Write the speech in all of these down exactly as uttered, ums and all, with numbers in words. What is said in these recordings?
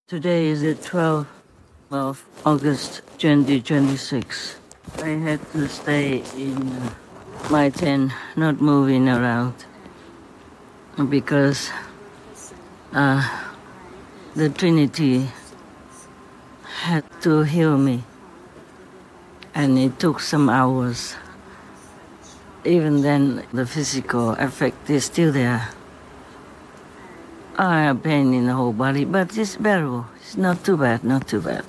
Today is the twelfth of August twenty twenty-six. I had to stay in uh, my tent, not moving around, because uh, the Trinity had to heal me, and it took some hours. Even then, the physical effect is still there. I have pain in the whole body, but it's bearable. It's not too bad, not too bad.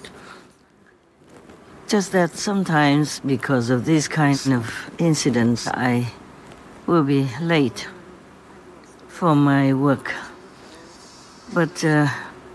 Just that sometimes, because of these kind of incidents, I will be late for my work. But uh,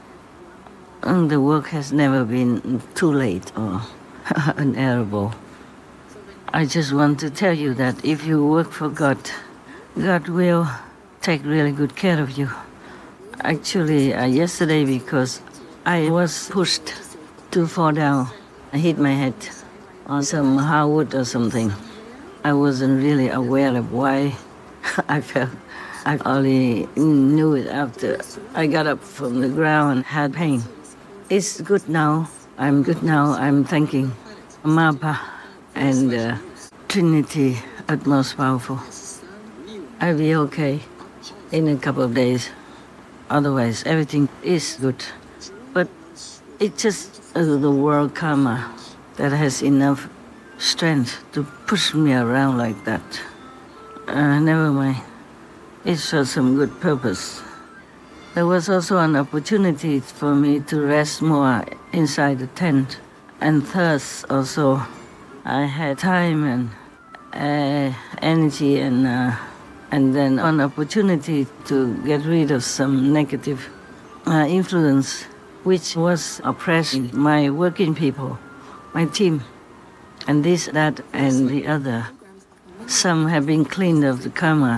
the work has never been too late or unbearable. I just want to tell you that if you work for God, God will take really good care of you. Actually, uh, yesterday, because I was pushed to fall down, I hit my head on some hardwood or something. I wasn't really aware of why I fell. I only knew it after I got up from the ground and had pain. It's good now. I'm good now. I'm thanking Mapa and uh, Trinity at most powerful. I'll be okay in a couple of days. Otherwise, everything is good. But it's just uh, the world karma that has enough strength to push me around like that. Uh, never mind. It serves some good purpose. There was also an opportunity for me to rest more inside the tent. And thus, also, I had time and uh, energy and... Uh, And then an opportunity to get rid of some negative uh, influence, which was oppressing my working people, my team, and this, that, and the other. Some have been cleaned of the karma.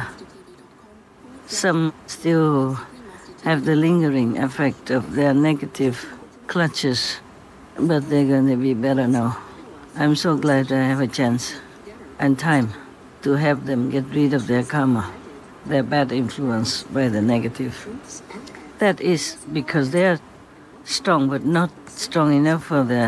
Some still have the lingering effect of their negative clutches, but they're going to be better now. I'm so glad I have a chance and time to have them get rid of their karma, their bad influence by the negative. That is because they are strong, but not strong enough for the,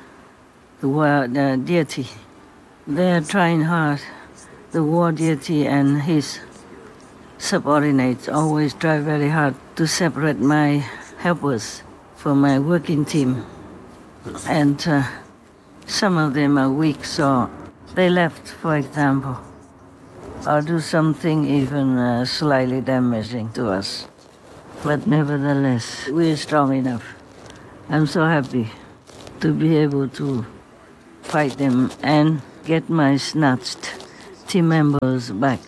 the war, the deity. They are trying hard. The war deity and his subordinates always try very hard to separate my helpers from my working team. And uh, some of them are weak, so they left, for example, or do something even uh, slightly damaging to us. But nevertheless, we're strong enough. I'm so happy to be able to fight them and get my snatched team members back.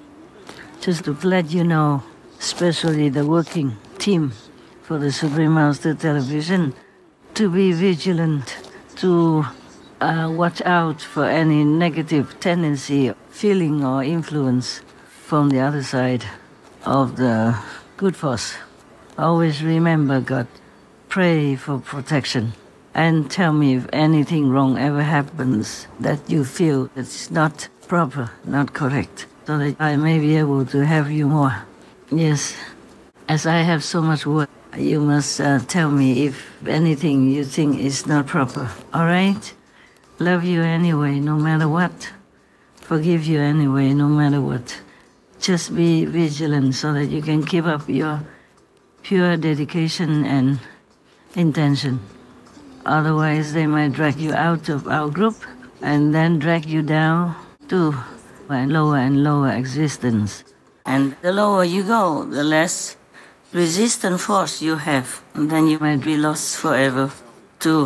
Just to let you know, especially the working team for the Supreme Master Television, to be vigilant, to uh, watch out for any negative tendency, feeling or influence from the other side of the good force. Always remember God. Pray for protection. And tell me if anything wrong ever happens that you feel it's not proper, not correct, so that I may be able to have you more. Yes, as I have so much work, you must uh, tell me if anything you think is not proper. All right? Love you anyway, no matter what. Forgive you anyway, no matter what. Just be vigilant so that you can keep up your pure dedication and intention. Otherwise, they might drag you out of our group and then drag you down to a lower and lower existence. And the lower you go, the less resistant force you have. And then you might be lost forever to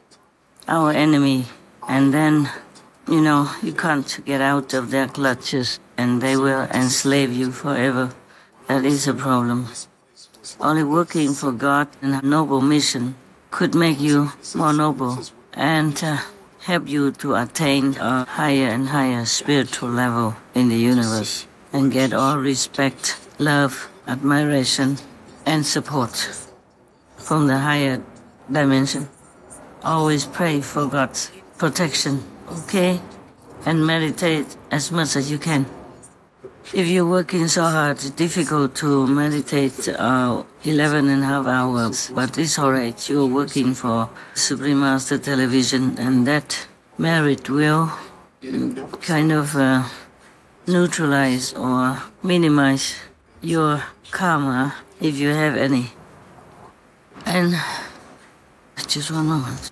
our enemy. And then, you know, you can't get out of their clutches and they will enslave you forever. That is a problem. Only working for God and a noble mission could make you more noble and uh, help you to attain a higher and higher spiritual level in the universe and get all respect, love, admiration, and support from the higher dimension. Always pray for God's protection, okay? And meditate as much as you can. If you're working so hard, it's difficult to meditate uh, eleven and a half hours, but it's alright. You're working for Supreme Master Television, and that merit will kind of uh, neutralize or minimize your karma if you have any. And just one moment.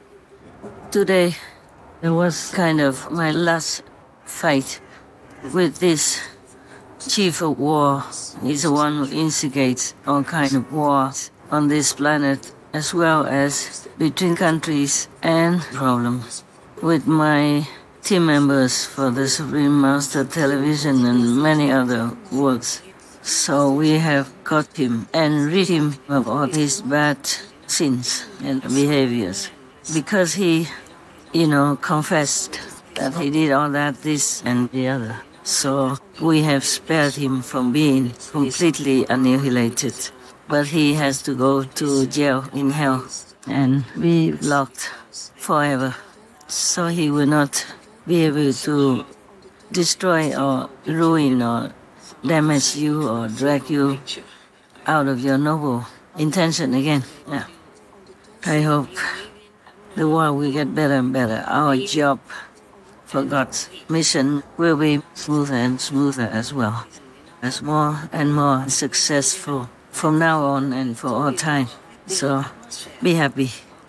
Today, it was kind of my last fight with this chief of war. He's the one who instigates all kind of wars on this planet, as well as between countries and problems. With my team members for the Supreme Master Television and many other works. So we have got him and rid him of all his bad sins and behaviors. Because he, you know, confessed that he did all that, this and the other. So we have spared him from being completely annihilated. But he has to go to jail in hell and be locked forever. So he will not be able to destroy or ruin or damage you or drag you out of your noble intention again. Yeah. I hope the world will get better and better. Our job for God's mission will be smoother and smoother as well, as more and more successful from now on and for all time. So be happy.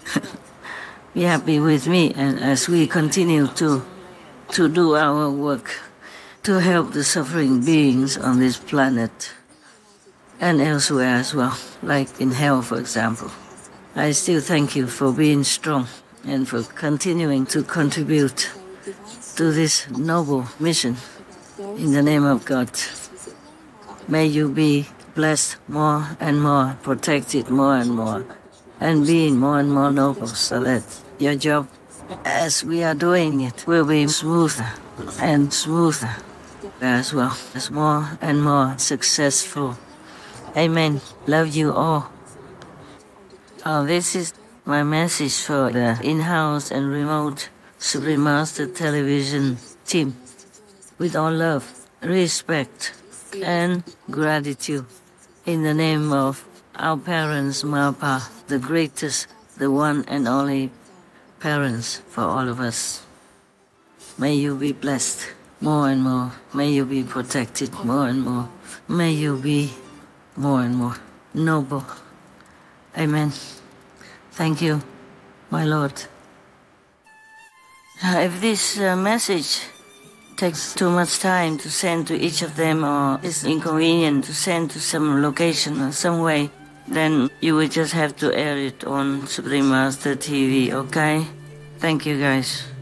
Be happy with me, and as we continue to to do our work to help the suffering beings on this planet and elsewhere as well, like in hell, for example. I still thank you for being strong and for continuing to contribute to this noble mission. In the name of God, may you be blessed more and more, protected more and more, and being more and more noble, so that your job, as we are doing it, will be smoother and smoother as well, as more and more successful. Amen. Love you all. Oh, this is my message for the in-house and remote Supreme Master Television team. With all love, respect, and gratitude. In the name of our parents, Mapa, the greatest, the one and only parents for all of us. May you be blessed more and more. May you be protected more and more. May you be more and more noble. Amen. Thank you, my Lord. If this uh, message takes too much time to send to each of them, or is inconvenient to send to some location or some way, then you will just have to air it on Supreme Master T V, okay? Thank you, guys.